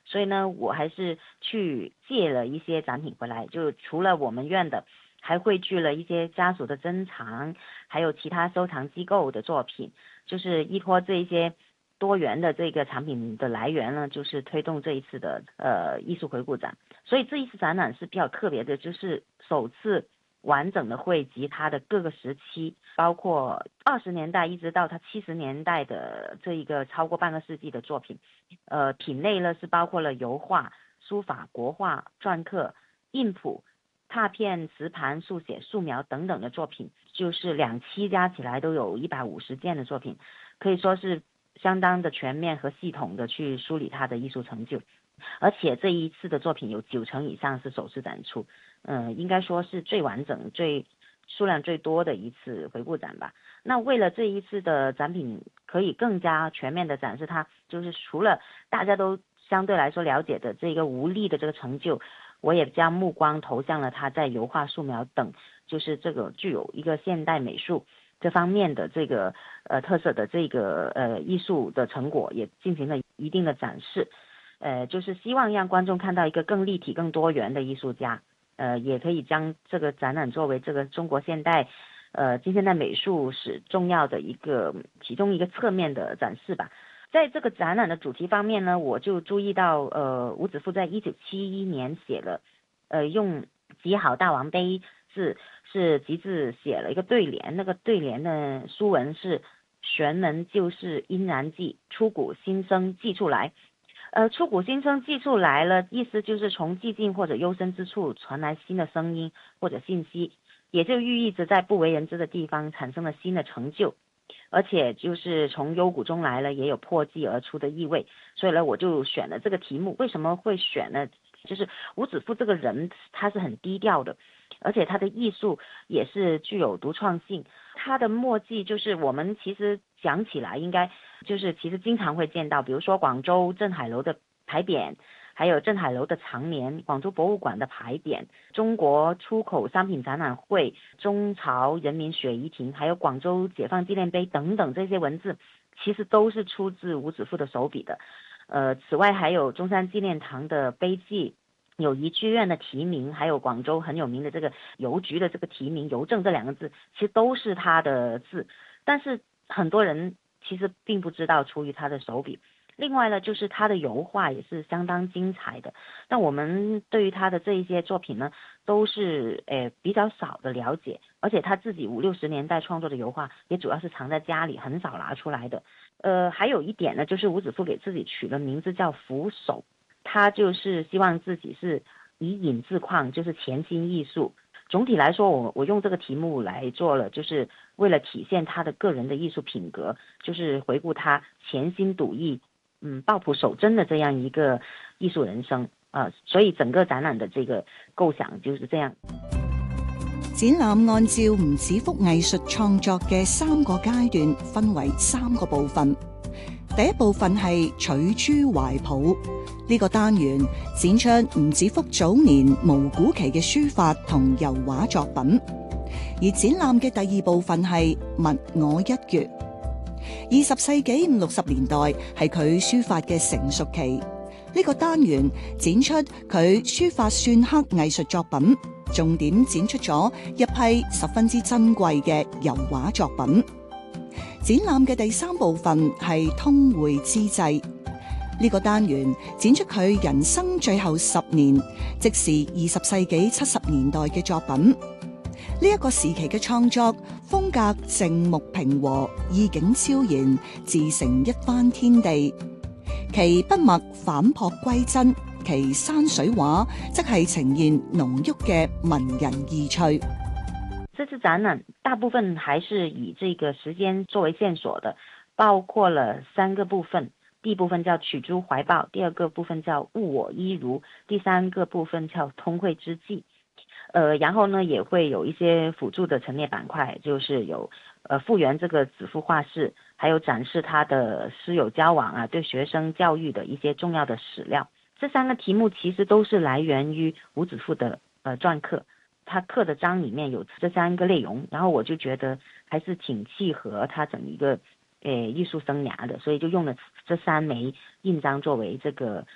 所以呢，我还是去借了一些展品回来，就除了我们院的，还汇聚了一些家属的珍藏，还有其他收藏机构的作品，就是依托这一些多元的这个产品的来源呢，就是推动这一次的艺术回顾展。所以这一次展览是比较特别的，就是首次完整的汇集它的各个时期，包括20年代一直到它70年代的这一个超过半个世纪的作品。品类呢是包括了油画、书法、国画、篆刻、印谱、拓片、瓷盘、速写、素描等等的作品，就是2期加起来都有150件的作品，可以说是相当的全面和系统的去梳理他的艺术成就。而且这一次的作品有90%以上是首次展出，应该说是最完整、数量最多的一次回顾展吧。那为了这一次的展品可以更加全面的展示它，就是除了大家都相对来说了解的这个吴宓的这个成就，我也将目光投向了他在油画、素描等，就是这个具有一个现代美术这方面的这个特色的这个艺术的成果，也进行了一定的展示。就是希望让观众看到一个更立体、更多元的艺术家，也可以将这个展览作为这个中国近现代美术史重要的其中一个侧面的展示吧。在这个展览的主题方面呢，我就注意到，吴子富在1971年写了，用极好大王碑字是集字写了一个对联，那个对联的书文是玄门旧事因然记，出谷新生记出来。出谷新生记出来了，意思就是从寂静或者幽深之处传来新的声音或者信息，也就寓意着在不为人知的地方产生了新的成就，而且就是从幽谷中来了，也有破纪而出的意味。所以呢，我就选了这个题目。为什么会选呢？就是吴子富这个人他是很低调的，而且他的艺术也是具有独创性。他的墨迹就是我们其实讲起来应该就是其实经常会见到，比如说广州镇海楼的牌匾，还有镇海楼的长联，广州博物馆的牌匾，中国出口商品展览会，中朝人民血遗亭，还有广州解放纪念碑等等，这些文字其实都是出自吴子富的手笔的。此外还有中山纪念堂的碑记，友谊剧院的题名，还有广州很有名的这个邮局的这个题名，邮政这2个字其实都是他的字，但是很多人其实并不知道出于他的手笔。另外呢，就是他的油画也是相当精彩的，但我们对于他的这一些作品呢，都是比较少的了解，而且他自己50、60年代创作的油画也主要是藏在家里，很少拿出来的。还有一点呢，就是吴子富给自己取了名字叫扶手，他就是希望自己是以隐自况，就是潜心艺术。总体来说，我用这个题目来做了，就是为了体现他的个人的艺术品格，就是回顾他潜心笃意抱朴守真的这样一个艺術人生所以整個展覽的這個構想就是這樣。 展覽按照吳子福藝術創作嘅3個階段分為3個部分。第一部分係取諸懷抱，呢個單元展出吳子福早年無古期嘅書法同油畫作品。而展覽嘅第二部分係物我一閱。20世紀50、60年代係佢書法嘅成熟期，呢個單元展出佢書法篆刻藝術作品，重點展出咗一批十分之珍貴嘅油畫作品。展覽嘅第3部分係通會之際，呢個單元展出佢人生最後10年，即是20世紀70年代嘅作品。呢一個時期嘅創作風格靜穆平和，意境超然，自成一番天地。其筆墨反璞歸真，其山水畫則係呈現濃郁嘅文人意趣。 這次展覽大部分還是以這個時間作為線索的，包括了3個部分。第一部分叫取諸懷抱，第二個部分叫物我一如，第3個部分叫通會之際。然後呢也會有一些輔助的陳列板塊，就是有復原這個子父畫室，還有展示他的師友交往對學生教育的一些重要的史料。這3個題目其實都是來源於吳子富的篆刻，他刻的章裡面有這3個內容，然後我就覺得還是挺契合他整一個藝術生涯的，所以就用了這3枚印章作為這個